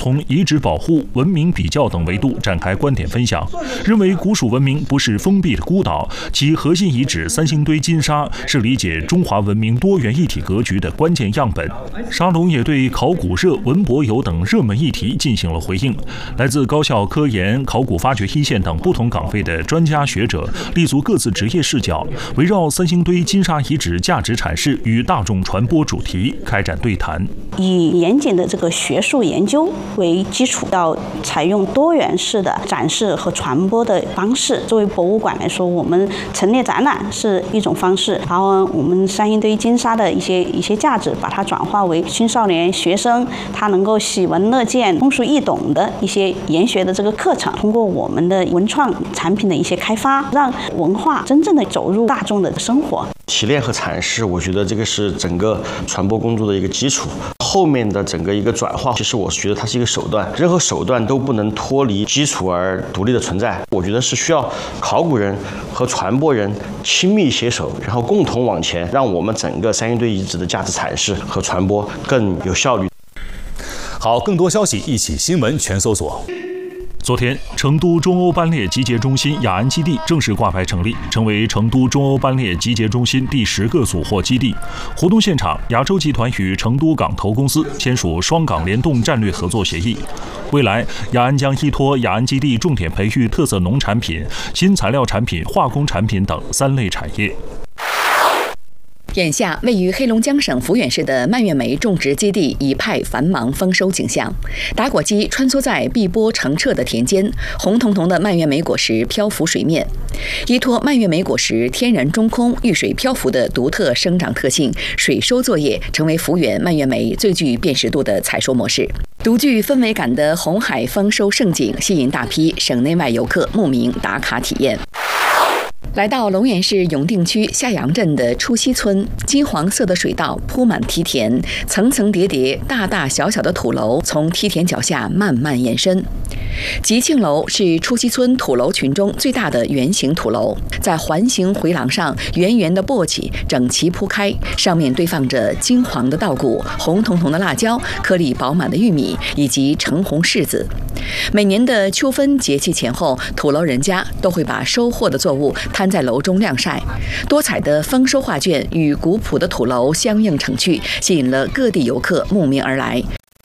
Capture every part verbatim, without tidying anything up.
从遗址保护、文明比较等维度展开观点分享，认为古蜀文明不是封闭的孤岛，其核心遗址三星堆金沙是理解中华文明多元一体格局的关键样本。沙龙也对考古热、文博游等热门议题进行了回应。来自高校科研、考古发掘一线等不同岗位的专家学者，立足各自职业视角，围绕三星堆金沙遗址价值阐释与大众传播主题开展对谈。 以严谨的这个学术研究为基础，要采用多元式的展示和传播的方式。作为博物馆来说，我们陈列展览是一种方式，然后我们三星堆金沙的一些一些价值，把它转化为青少年学生他能够喜闻乐见、通俗易懂的一些研学的这个课程。通过我们的文创产品的一些开发，让文化真正的走入大众的生活。 提炼和阐释，我觉得这个是整个传播工作的一个基础。后面的整个一个转化，其实我是觉得它是一个手段，任何手段都不能脱离基础而独立的存在。我觉得是需要考古人和传播人亲密携手，然后共同往前，让我们整个三星堆遗址的价值阐释和传播更有效率。 好，更多消息一起新闻全搜索。 昨天，成都中欧班列集结中心雅安基地正式挂牌成立，成为成都中欧班列集结中心第十个组货基地。活动现场，亚洲集团与成都港投公司签署双港联动战略合作协议。未来，雅安将依托雅安基地重点培育特色农产品、新材料产品、化工产品等三类产业。 眼下，位于黑龙江省抚远市的蔓越莓种植基地一派繁忙丰收景象。打果机穿梭在碧波澄澈的田间，红彤彤的蔓越莓果实漂浮水面。依托蔓越莓果实天然中空、遇水漂浮的独特生长特性，水收作业成为抚远蔓越莓最具辨识度的采收模式。独具氛围感的红海丰收盛景，吸引大批省内外游客慕名打卡体验。来到龙源市永定区下杨镇的初溪村，金黄色的水稻铺满梯田，层层叠叠、大大小小的土楼从梯田脚下慢慢延伸。吉庆楼是初溪村土楼群中最大的圆形土楼，在环形回廊上圆圆的簸箕整齐铺开，上面堆放着金黄的稻谷、红彤彤的辣椒、颗粒饱满的玉米以及橙红柿子。每年的秋分节气前后，土楼人家都会把收获的作物摊在楼中晾晒，多彩的丰收画卷与古朴的土楼相映成趣，吸引了各地游客慕名而来。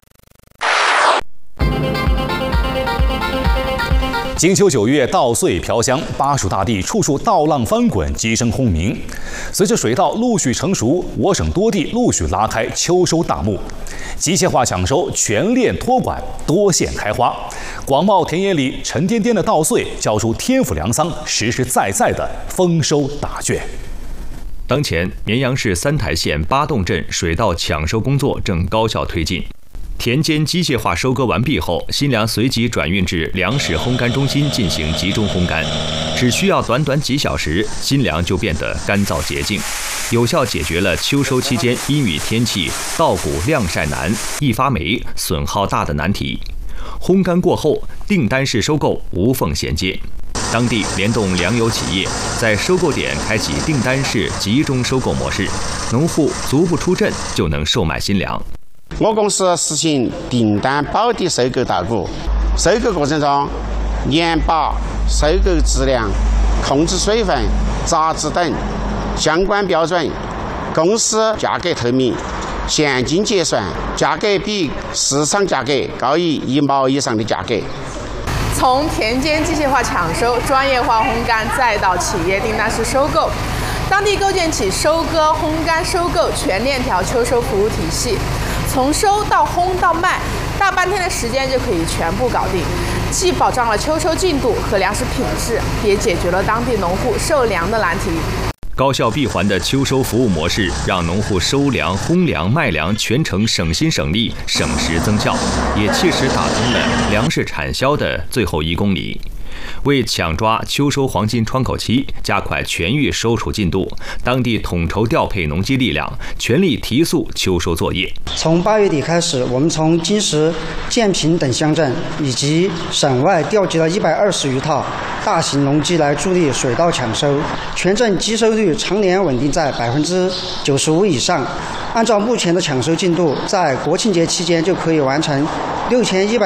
金秋九月，稻穗飘香，巴蜀大地处处稻浪翻滚，鸡声轰鸣。随着水稻陆续成熟，我省多地陆续拉开秋收大幕，机械化抢收、全链托管、多线开花，广袤田野里沉甸甸的稻穗交出天府粮桑实实在在的丰收答卷。 当前，绵阳市三台县八洞镇水稻抢收工作正高效推进。田间机械化收割完毕后，新粮随即转运至粮食烘干中心进行集中烘干，只需要短短几小时，新粮就变得干燥洁净，有效解决了秋收期间阴雨天气、稻谷晾晒难、易发霉、损耗大的难题。烘干过后，订单式收购无缝衔接。当地联动粮油企业在收购点开启订单式集中收购模式，农户足不出镇就能售卖新粮。 我公司实行订单保底收购稻谷，收购过程中严把收购质量、控制水分、杂质等相关标准，公司价格透明，现金结算，价格比市场价格高于一毛以上的价格。 从田间机械化抢收、专业化烘干，再到企业订单式收购，当地构建起收割、烘干、收购全链条秋收服务体系。从收到烘到卖，大半天的时间就可以全部搞定，既保障了秋收进度和粮食品质，也解决了当地农户售粮的难题。 高效闭环的秋收服务模式，让农户收粮、烘粮、卖粮全程省心省力、省时增效，也切实打通了粮食产销的最后一公里。为抢抓秋收黄金窗口期，加快全域收储进度，当地统筹调配农机力量，全力提速秋收作业。 从八月底开始，我们从金石、建平等乡镇以及省外调集了一百二十余套大型农机来助力水稻抢收，全镇机收率常年稳定在百分之九十五以上。按照目前的抢收进度，在国庆节期间就可以完成六千一百。